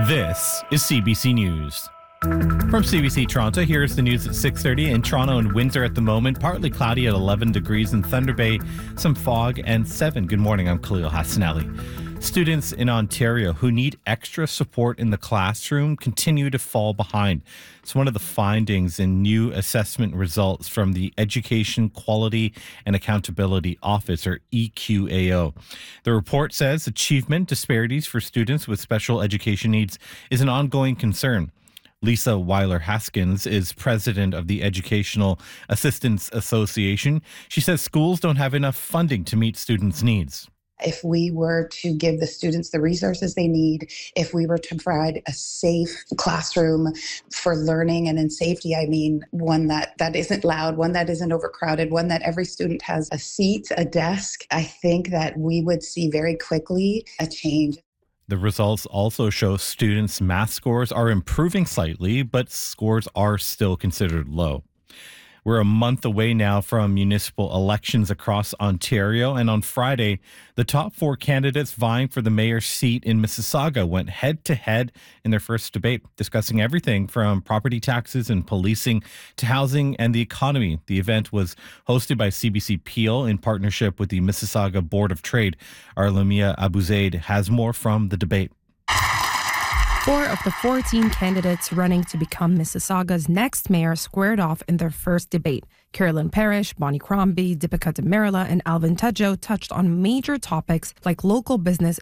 This is CBC News. From CBC Toronto, here's the news at 6:30. In Toronto and Windsor at the moment, partly cloudy at 11 degrees. In Thunder Bay, some fog and 7. Good morning, I'm Khalil Hassanali. Students in Ontario who need extra support in the classroom continue to fall behind. It's one of the findings in new assessment results from the Education Quality and Accountability Office, or EQAO. The report says achievement disparities for students with special education needs is an ongoing concern. Lisa Weiler-Haskins is president of the Educational Assistance Association. She says schools don't have enough funding to meet students' needs. If we were to give the students the resources they need, if we were to provide a safe classroom for learning and in safety, I mean, one that isn't loud, one that isn't overcrowded, one that every student has a seat, a desk, I think that we would see very quickly a change. The results also show students' math scores are improving slightly, but scores are still considered low. We're a month away now from municipal elections across Ontario, and on Friday, the top 4 candidates vying for the mayor's seat in Mississauga went head-to-head in their first debate, discussing everything from property taxes and policing to housing and the economy. The event was hosted by CBC Peel in partnership with the Mississauga Board of Trade. Our Lamia Abuzaid has more from the debate. 4 of the 14 candidates running to become Mississauga's next mayor squared off in their first debate. Carolyn Parrish, Bonnie Crombie, Deepika Demirala, and Alvin Tedjo touched on major topics like local business